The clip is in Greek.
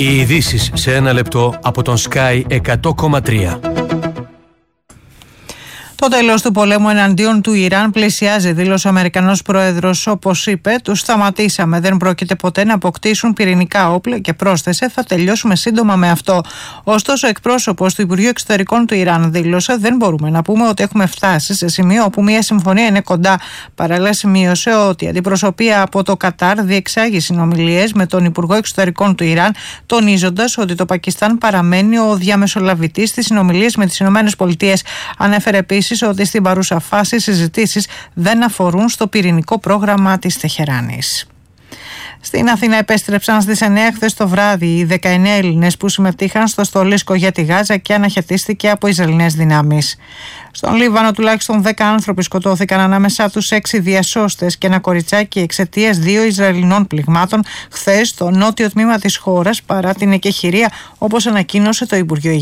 Οι ειδήσεις σε ένα λεπτό από τον Sky 100,3. Το τέλος του πολέμου εναντίον του Ιράν πλησιάζει, δήλωσε ο Αμερικανός πρόεδρος. Όπως είπε, τους σταματήσαμε. Δεν πρόκειται ποτέ να αποκτήσουν πυρηνικά όπλα και πρόσθεσε, θα τελειώσουμε σύντομα με αυτό. Ωστόσο, ο εκπρόσωπος του Υπουργείου Εξωτερικών του Ιράν δήλωσε, δεν μπορούμε να πούμε ότι έχουμε φτάσει σε σημείο όπου μια συμφωνία είναι κοντά. Παράλληλα, σημείωσε ότι η αντιπροσωπεία από το Κατάρ διεξάγει συνομιλίες με τον Υπουργό Εξωτερικών του Ιράν, τονίζοντας ότι το Πακιστάν παραμένει ο διαμεσολαβητής στις συνομιλίες με τις ΗΠΑ. Ανέφερε επίσης ότι στην παρούσα φάση οι συζητήσεις δεν αφορούν στο πυρηνικό πρόγραμμα της Τεχεράνης. Στην Αθήνα επέστρεψαν στις 9 χθες το βράδυ οι 19 Έλληνες που συμμετείχαν στο στολίσκο για τη Γάζα και αναχαιτίστηκε από Ισραηλινές δυνάμεις. Στον Λίβανο τουλάχιστον 10 άνθρωποι σκοτώθηκαν, ανάμεσά τους 6 διασώστες και ένα κοριτσάκι εξαιτίας 2 Ισραηλινών πληγμάτων χθες στο νότιο τμήμα της χώρας, παρά την εκεχηρία, όπως ανακοίνωσε το Υπουργείο